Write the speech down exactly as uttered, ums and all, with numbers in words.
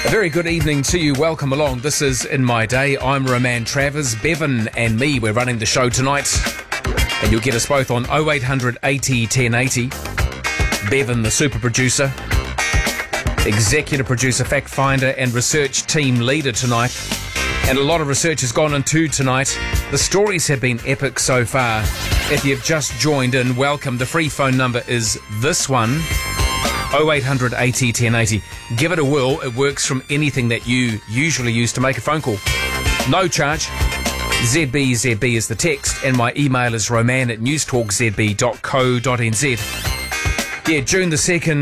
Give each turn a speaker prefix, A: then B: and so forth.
A: A very good evening to you. Welcome along. This is In My Day. I'm Roman Travers. Bevan and me, we're running the show tonight. And you'll get us both on oh eight hundred eighty ten eighty. Bevan, the super producer, executive producer, fact finder and research team leader tonight. And a lot of research has gone into tonight. The stories have been epic so far. If you've just joined in, welcome. The free phone number is this one, oh eight hundred eighty ten eighty. Give it a whirl. It works from anything that you usually use to make a phone call. No charge. Z B Z B is the text, and my email is roman at newstalk z b dot co dot n z. Yeah, June the second.